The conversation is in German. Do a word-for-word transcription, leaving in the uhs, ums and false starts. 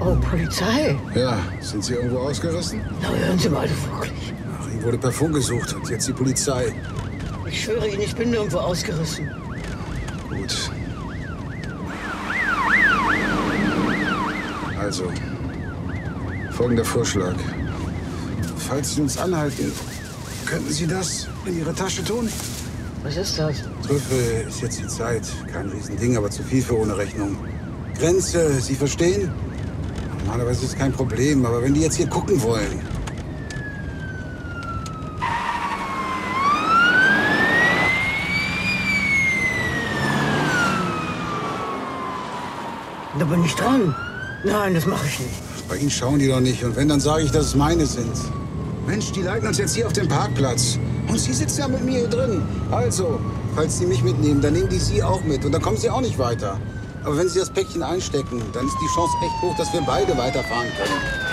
Oh, Polizei? Ja, sind Sie irgendwo ausgerissen? Na, hören Sie mal, wirklich. Ach, ihn wurde per Funk gesucht und jetzt die Polizei. Ich schwöre Ihnen, ich bin nirgendwo ausgerissen. Gut. Also, folgender Vorschlag. Falls Sie uns anhalten, könnten Sie das in Ihre Tasche tun? Was ist das? Trüffel ist jetzt die Zeit. Kein Riesending, aber zu viel für ohne Rechnung. Grenze, Sie verstehen? Normalerweise ist es kein Problem, aber wenn die jetzt hier gucken wollen... Da bin ich dran. Nein, das mache ich nicht. Bei Ihnen schauen die doch nicht. Und wenn, dann sage ich, dass es meine sind. Mensch, die leiten uns jetzt hier auf den Parkplatz. Und Sie sitzen ja mit mir hier drin. Also, falls Sie mich mitnehmen, dann nehmen die Sie auch mit. Und dann kommen Sie auch nicht weiter. Aber wenn Sie das Päckchen einstecken, dann ist die Chance echt hoch, dass wir beide weiterfahren können.